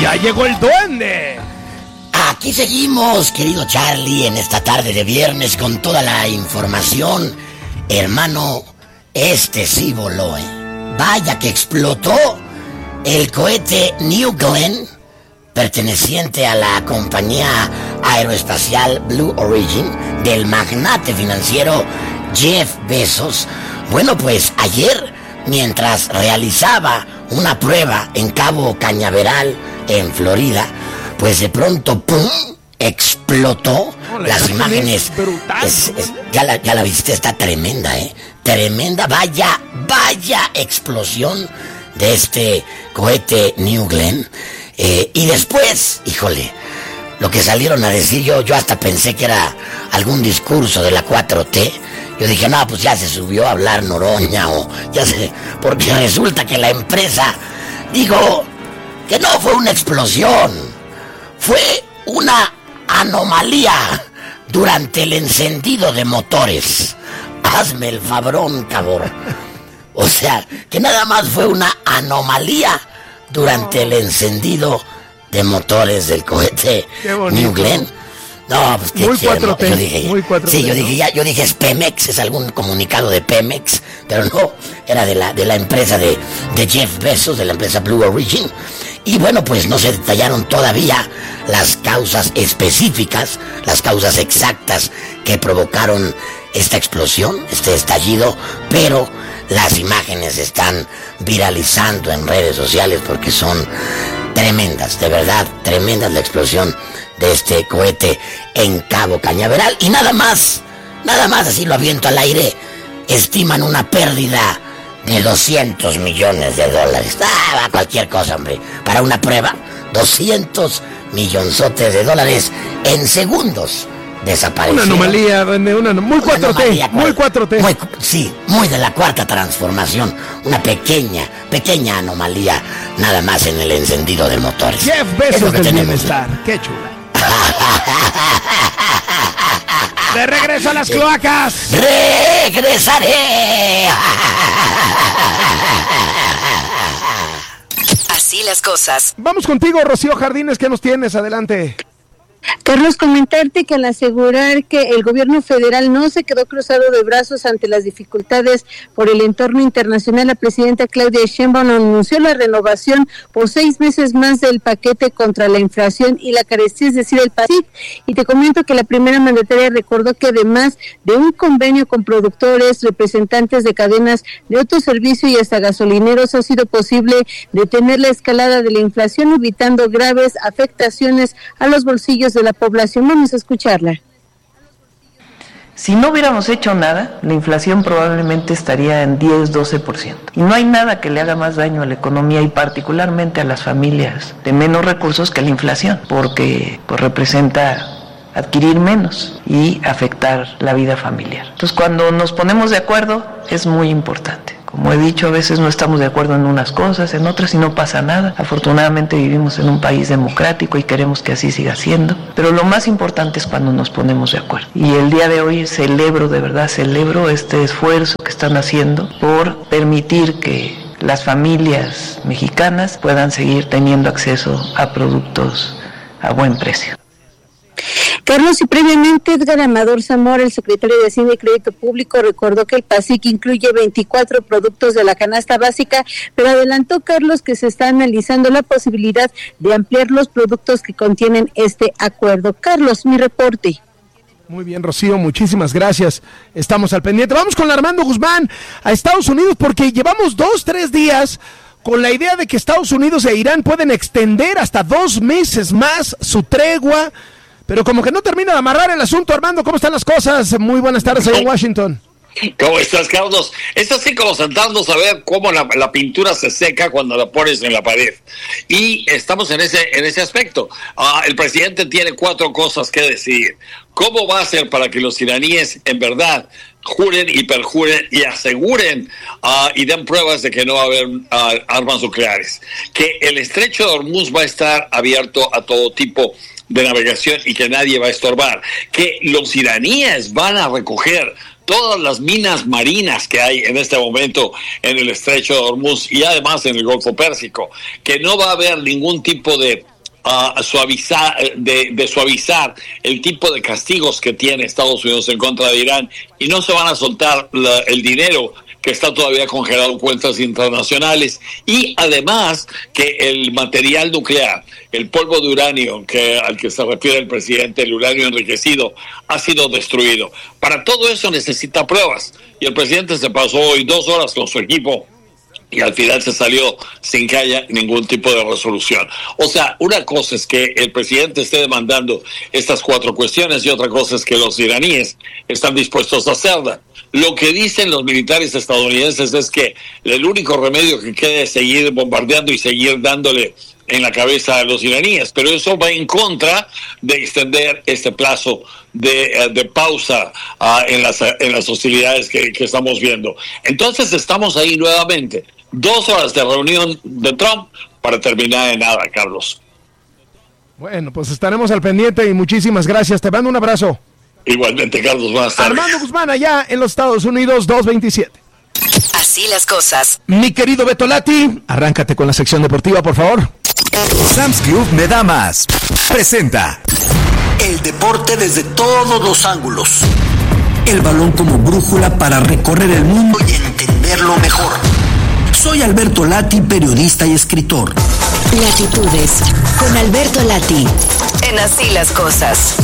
¡Ya llegó el duende! Aquí seguimos, querido Charlie, en esta tarde de viernes con toda la información. Hermano, este sí voló, Vaya que explotó el cohete New Glenn, perteneciente a la compañía aeroespacial Blue Origin del magnate financiero Jeff Bezos. Bueno, pues ayer, mientras realizaba una prueba en Cabo Cañaveral, en Florida, pues de pronto, ¡pum!, explotó. Las imágenes, ya la viste, está tremenda, tremenda, vaya explosión de este cohete New Glenn. Y después, híjole, lo que salieron a decir, yo hasta pensé que era algún discurso de la 4T. Yo dije, no, pues ya se subió a hablar Noroña, o ya sé, porque resulta que la empresa dijo que no fue una explosión, fue una anomalía durante el encendido de motores. Hazme el fabrón, cabrón. O sea, que nada más fue una anomalía durante el encendido de motores del cohete New Glenn. No, pues qué muy 4T, yo dije, muy 4T, sí, yo dije es Pemex, es algún comunicado de Pemex, pero no, era de la empresa de Jeff Bezos, de la empresa Blue Origin. Y bueno, pues no se detallaron todavía las causas específicas, las causas exactas que provocaron esta explosión, este estallido, pero las imágenes están viralizando en redes sociales porque son tremendas, de verdad, tremendas la explosión de este cohete en Cabo Cañaveral. Y nada más, así lo aviento al aire, estiman una pérdida de $200 millones. Cualquier cosa, hombre. Para una prueba, 200 millonzotes de dólares en segundos desaparecieron. Una anomalía, muy 4T, muy 4T. Muy de la cuarta transformación. Una pequeña anomalía, nada más en el encendido de motores. Jeff Bezos del bienestar, qué chula. ¡De regreso a las cloacas! ¡Regresaré! Así las cosas. Vamos contigo, Rocío Jardines, ¿qué nos tienes? Adelante. Carlos, comentarte que al asegurar que el gobierno federal no se quedó cruzado de brazos ante las dificultades por el entorno internacional, la presidenta Claudia Sheinbaum anunció la renovación por 6 meses más del paquete contra la inflación y la carestía, es decir, el PASIC. Y te comento que la primera mandataria recordó que además de un convenio con productores, representantes de cadenas de autoservicio y hasta gasolineros, ha sido posible detener la escalada de la inflación, evitando graves afectaciones a los bolsillos de la población. Vamos a escucharla. Si no hubiéramos hecho nada, la inflación probablemente estaría en 10-12%. Y no hay nada que le haga más daño a la economía y particularmente a las familias de menos recursos que la inflación, porque pues representa adquirir menos y afectar la vida familiar. Entonces, cuando nos ponemos de acuerdo, es muy importante. Como he dicho, a veces no estamos de acuerdo en unas cosas, en otras y no pasa nada. Afortunadamente vivimos en un país democrático y queremos que así siga siendo. Pero lo más importante es cuando nos ponemos de acuerdo. Y el día de hoy celebro este esfuerzo que están haciendo por permitir que las familias mexicanas puedan seguir teniendo acceso a productos a buen precio. Carlos, y previamente Edgar Amador Zamora, el secretario de Hacienda y Crédito Público, recordó que el PASIC incluye 24 productos de la canasta básica, pero adelantó, Carlos, que se está analizando la posibilidad de ampliar los productos que contienen este acuerdo. Carlos, mi reporte. Muy bien, Rocío, muchísimas gracias. Estamos al pendiente. Vamos con Armando Guzmán a Estados Unidos porque llevamos 2-3 días con la idea de que Estados Unidos e Irán pueden extender hasta 2 meses más su tregua. Pero como que no termina de amarrar el asunto. Armando, ¿cómo están las cosas? Muy buenas tardes ahí en Washington. ¿Cómo estás, Carlos? Es así como sentarnos a ver cómo la pintura se seca cuando la pones en la pared. Y estamos en ese aspecto. El presidente tiene 4 cosas que decir. ¿Cómo va a ser para que los iraníes en verdad juren y perjuren y aseguren y den pruebas de que no va a haber armas nucleares? Que el estrecho de Hormuz va a estar abierto a todo tipo de navegación y que nadie va a estorbar, que los iraníes van a recoger todas las minas marinas que hay en este momento en el estrecho de Hormuz y además en el Golfo Pérsico, que no va a haber ningún tipo de suavizar el tipo de castigos que tiene Estados Unidos en contra de Irán, y no se van a soltar el dinero que está todavía congelado en cuentas internacionales, y además que el material nuclear, el polvo de uranio al que se refiere el presidente, el uranio enriquecido, ha sido destruido. Para todo eso necesita pruebas, y el presidente se pasó hoy 2 horas con su equipo y al final se salió sin que haya ningún tipo de resolución. O sea, una cosa es que el presidente esté demandando estas 4 cuestiones y otra cosa es que los iraníes están dispuestos a hacerla. Lo que dicen los militares estadounidenses es que el único remedio que queda es seguir bombardeando y seguir dándole en la cabeza a los iraníes, pero eso va en contra de extender este plazo de pausa en las hostilidades que estamos viendo. Entonces estamos ahí nuevamente, 2 horas de reunión de Trump para terminar en nada, Carlos. Bueno, pues estaremos al pendiente y muchísimas gracias. Te mando un abrazo. Igualmente, Carlos, buenas tardes. Armando Guzmán, allá en los Estados Unidos, 227. Así las cosas. Mi querido Beto Lati, arráncate con la sección deportiva, por favor. Sam's Club me da más. Presenta el deporte desde todos los ángulos. El balón como brújula para recorrer el mundo y entenderlo mejor. Soy Alberto Lati, periodista y escritor. Latitudes con Alberto Lati. En Así las cosas.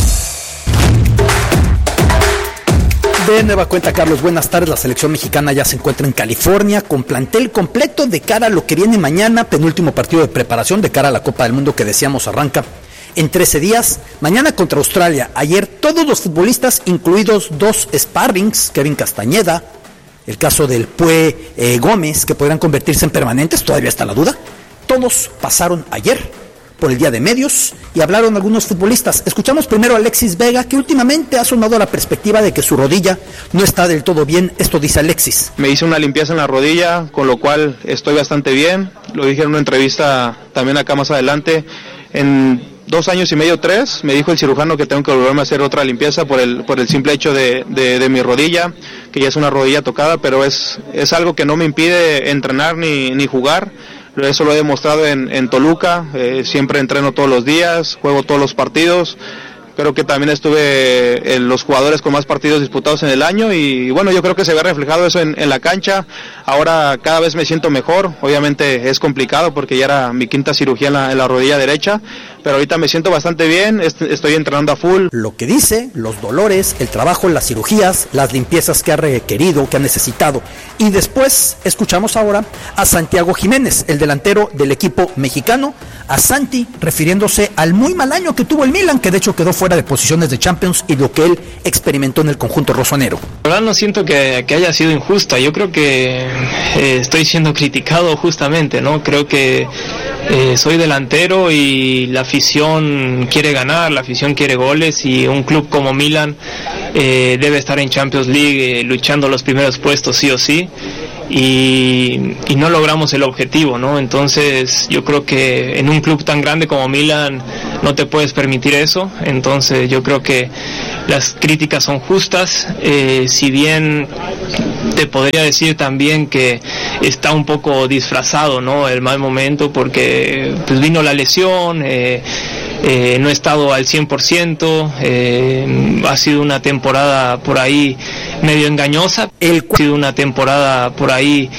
De nueva cuenta, Carlos, buenas tardes. La selección mexicana ya se encuentra en California con plantel completo de cara a lo que viene mañana, penúltimo partido de preparación de cara a la Copa del Mundo que decíamos arranca en 13 días. Mañana contra Australia. Ayer todos los futbolistas, incluidos 2 sparrings, Kevin Castañeda, el caso del Pue Gómez, que podrán convertirse en permanentes, todavía está la duda. Todos pasaron ayer por el día de medios y hablaron algunos futbolistas. Escuchamos primero a Alexis Vega, que últimamente ha sonado la perspectiva de que su rodilla no está del todo bien. Esto dice Alexis. Me hice una limpieza en la rodilla, con lo cual estoy bastante bien. Lo dije en una entrevista también acá más adelante. En 2 años y medio, 3, me dijo el cirujano que tengo que volverme a hacer otra limpieza por el simple hecho de mi rodilla, que ya es una rodilla tocada, pero es algo que no me impide entrenar ni jugar. Eso lo he demostrado en Toluca, siempre entreno todos los días, juego todos los partidos. Creo que también estuve en los jugadores con más partidos disputados en el año y bueno, yo creo que se ve reflejado eso en la cancha. Ahora cada vez me siento mejor, obviamente es complicado porque ya era mi 5ª cirugía en la rodilla derecha, pero ahorita me siento bastante bien, estoy entrenando a full. Lo que dice, los dolores, el trabajo, las cirugías, las limpiezas que ha requerido, que ha necesitado. Y después escuchamos ahora a Santiago Jiménez, el delantero del equipo mexicano, a Santi refiriéndose al muy mal año que tuvo el Milan, que de hecho quedó fuera de posiciones de Champions, y lo que él experimentó en el conjunto rosonero. La verdad no siento que haya sido injusta, yo creo que estoy siendo criticado justamente, ¿no? Creo que soy delantero y la afición quiere ganar, la afición quiere goles y un club como Milan debe estar en Champions League luchando los primeros puestos sí o sí. Y no logramos el objetivo, ¿no? Entonces yo creo que en un club tan grande como Milan no te puedes permitir eso. Entonces yo creo que las críticas son justas, si bien te podría decir también que está un poco disfrazado, ¿no? El mal momento porque pues vino la lesión, no he estado al 100%, ha sido una temporada por ahí medio engañosa, ha sido una temporada por ahí